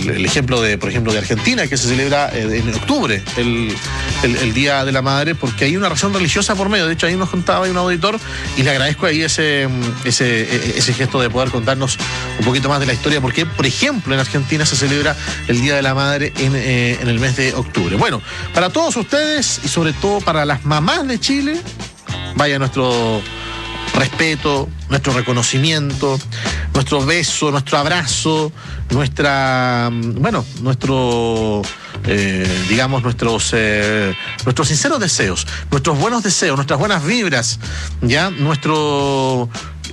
el ejemplo por ejemplo, de Argentina, que se celebra en octubre, el Día de la Madre, porque hay una razón religiosa por medio. De hecho, ahí nos contaba un auditor, y le agradezco ahí ese gesto de poder contarnos un poquito más de la historia, porque, por ejemplo, en Argentina se celebra el Día de la Madre en el mes de octubre. Bueno, para todos ustedes, y sobre todo para las mamás de Chile, vaya nuestro respeto, nuestro reconocimiento, nuestro beso, nuestro abrazo, digamos, nuestros sinceros deseos, nuestros buenos deseos, nuestras buenas vibras, ya, nuestro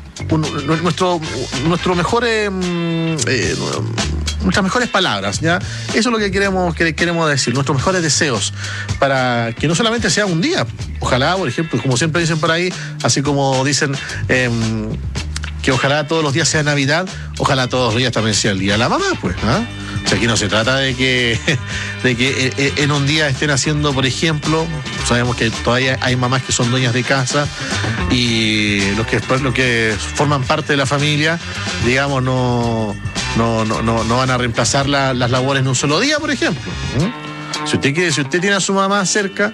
mejor, nuestras mejores palabras, ¿ya? Eso es lo que queremos decir, nuestros mejores deseos, para que no solamente sea un día, ojalá, por ejemplo, como siempre dicen por ahí, así como dicen que ojalá todos los días sea Navidad, ojalá todos los días también sea el Día de la Mamá, pues, ¿ah? O sea, aquí no se trata de que en un día estén haciendo, por ejemplo, sabemos que todavía hay mamás que son dueñas de casa, y los que forman parte de la familia, digamos, no van a reemplazar las labores en un solo día, por ejemplo. Si usted tiene a su mamá cerca,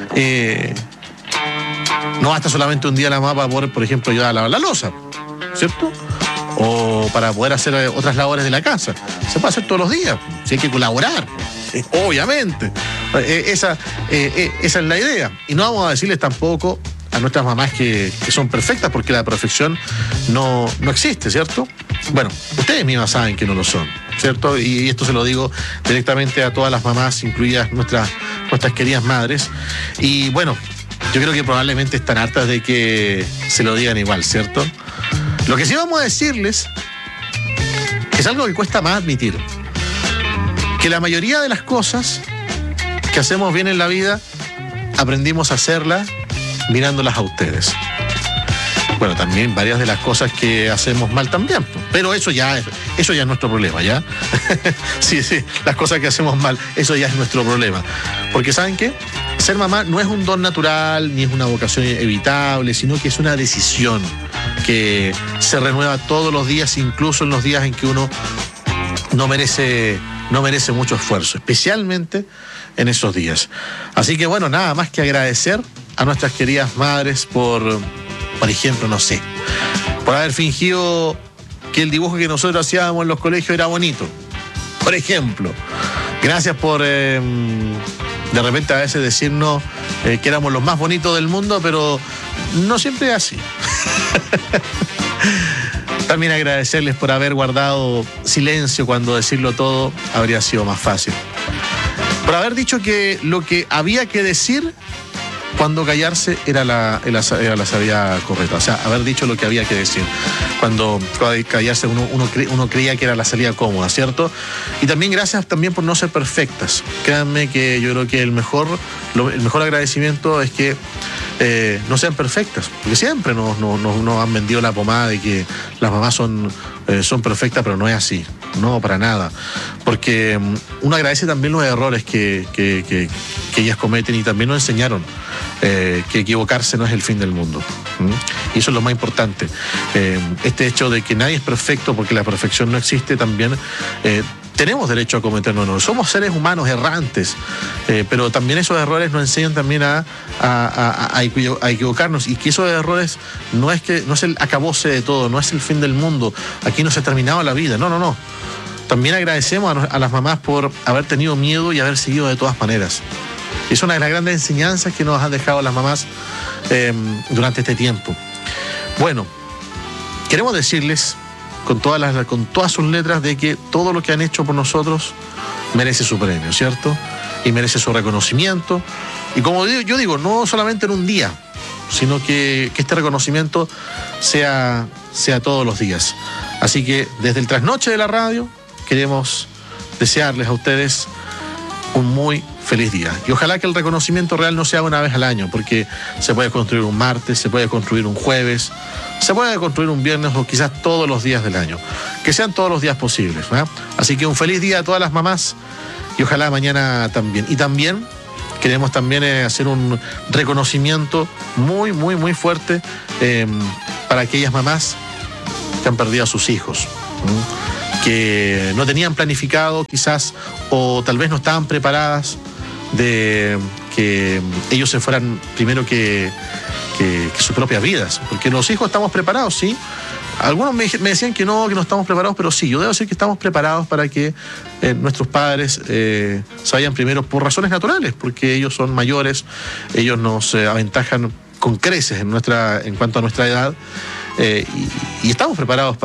no basta solamente un día la mamá para poder, por ejemplo, ayudar a lavar la loza, ¿cierto? O para poder hacer otras labores de la casa. Se puede hacer todos los días, si hay que colaborar, obviamente. Esa es la idea. Y no vamos a decirles tampoco a nuestras mamás que son perfectas, porque la perfección no existe, ¿cierto? Bueno, ustedes mismas saben que no lo son, ¿cierto? Y esto se lo digo directamente a todas las mamás, incluidas nuestras queridas madres. Y bueno, yo creo que probablemente están hartas de que se lo digan igual, ¿cierto? Lo que sí vamos a decirles es algo que cuesta más admitir: que la mayoría de las cosas que hacemos bien en la vida aprendimos a hacerlas mirándolas a ustedes. Bueno, también varias de las cosas que hacemos mal también, pero eso ya es nuestro problema, ¿ya? Sí, las cosas que hacemos mal, eso ya es nuestro problema. Porque ¿saben qué? Ser mamá no es un don natural, ni es una vocación evitable, sino que es una decisión que se renueva todos los días, incluso en los días en que uno no merece mucho esfuerzo, especialmente en esos días. Así que bueno, nada más que agradecer a nuestras queridas madres por ejemplo, no sé, por haber fingido que el dibujo que nosotros hacíamos en los colegios era bonito. Por ejemplo, gracias por de repente a veces decirnos que éramos los más bonitos del mundo, pero no siempre es así. También agradecerles por haber guardado silencio cuando decirlo todo habría sido más fácil. Por haber dicho que lo que había que decir cuando callarse era la salida correcta. O sea, haber dicho lo que había que decir. Cuando callarse uno creía que era la salida cómoda, ¿cierto? Y también gracias también por no ser perfectas. Créanme que yo creo que el mejor agradecimiento es que no sean perfectas. Porque siempre nos han vendido la pomada de que las mamás son perfectas, pero no es así. No, para nada. Porque uno agradece también los errores que ellas cometen, y también nos enseñaron que equivocarse no es el fin del mundo. Y eso es lo más importante. Este hecho de que nadie es perfecto, porque la perfección no existe, también tenemos derecho a cometernos errores. Somos seres humanos errantes, pero también esos errores nos enseñan también a equivocarnos, y que esos errores no es el acabose de todo, no es el fin del mundo. Aquí no se ha terminado la vida, no. También agradecemos a las mamás por haber tenido miedo y haber seguido de todas maneras. Es una de las grandes enseñanzas que nos han dejado las mamás durante este tiempo. Bueno, queremos decirles con todas sus letras de que todo lo que han hecho por nosotros merece su premio, ¿cierto? Y merece su reconocimiento. Y como yo digo, no solamente en un día, sino que este reconocimiento sea todos los días. Así que desde el trasnoche de la radio queremos desearles a ustedes un muy feliz día. Y ojalá que el reconocimiento real no sea una vez al año, porque se puede construir un martes, se puede construir un jueves, se puede construir un viernes, o quizás todos los días del año. Que sean todos los días posibles, ¿verdad? Así que un feliz día a todas las mamás, y ojalá mañana también. Y también queremos hacer un reconocimiento muy, muy, muy fuerte para aquellas mamás que han perdido a sus hijos. que no tenían planificado quizás, o tal vez no estaban preparadas de que ellos se fueran primero que sus propias vidas. Porque los hijos estamos preparados, sí. Algunos me decían que no estamos preparados, pero sí, yo debo decir que estamos preparados para que nuestros padres se vayan primero por razones naturales, porque ellos son mayores, ellos nos aventajan con creces en cuanto a nuestra edad, y estamos preparados